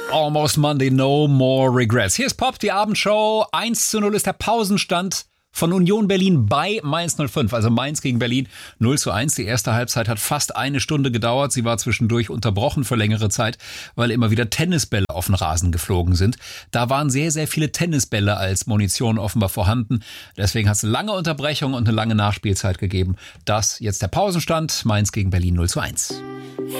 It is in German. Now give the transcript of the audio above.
Almost Monday, no more regrets. Hier ist Pop, die Abendshow. 1:0 ist der Pausenstand von Union Berlin bei Mainz 05. Also Mainz gegen Berlin 0:1. Die erste Halbzeit hat fast eine Stunde gedauert. Sie war zwischendurch unterbrochen für längere Zeit, weil immer wieder Tennisbälle auf den Rasen geflogen sind. Da waren sehr, sehr viele Tennisbälle als Munition offenbar vorhanden. Deswegen hat es lange Unterbrechung und eine lange Nachspielzeit gegeben. Das jetzt der Pausenstand. Mainz gegen Berlin 0:1.